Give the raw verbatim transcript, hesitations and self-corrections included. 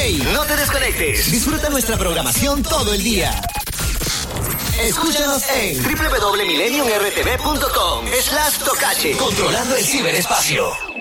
Hey, no te desconectes. Disfruta nuestra programación todo el día. Escúchanos en doble u doble u doble u punto millennium r t v punto com slash tocache, controlando el ciberespacio.